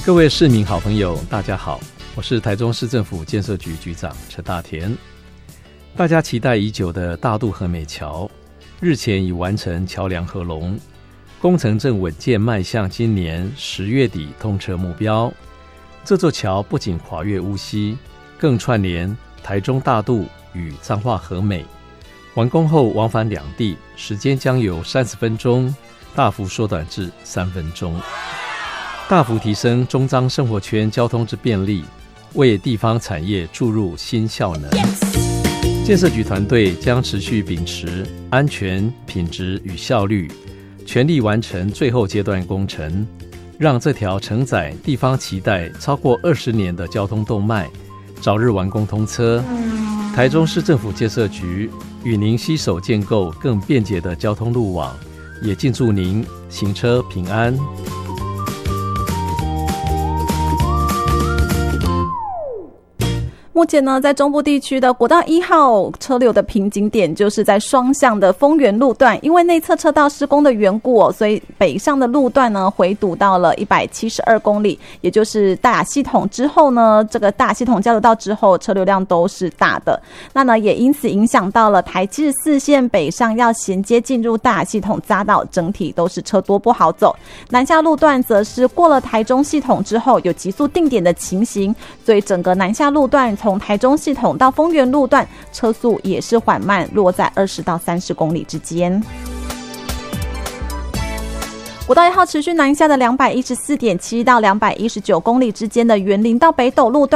各位市民好朋友大家好，我是台中市政府建设局局长陈大田。大家期待已久的大肚和美桥日前已完成桥梁合龙，工程正稳健迈向今年10月底通车目标。这座桥不仅跨越乌溪，更串联台中大肚与彰化和美，完工后往返两地时间将由30分钟大幅缩短至3分钟，大幅提升中彰生活圈交通之便利，为地方产业注入新效能。建设局团队将持续秉持安全、品质与效率，全力完成最后阶段工程，让这条承载地方期待超过20年的交通动脉早日完工通车。台中市政府建设局与您携手建构更便捷的交通路网，也敬祝您行车平安。 目前呢，在中部地区的国道1号车流的瓶颈点就是在双向的丰原路段，因为内侧车道施工的缘故所以北上的路段呢回堵到了172公里，也就是大雅系统之后呢，这个大雅系统交流道之后车流量都是大的，那呢也因此影响到了台7、4线北上要衔接进入大雅系统匝道，整体都是车多不好走。南下路段则是过了台中系统之后有急速定点的情形，所以整个南下路段从台中系统到丰原路段车速也是缓慢，落在20到30公里之间。国道1号持续南下的214.7到219公里之间的员林到北斗路段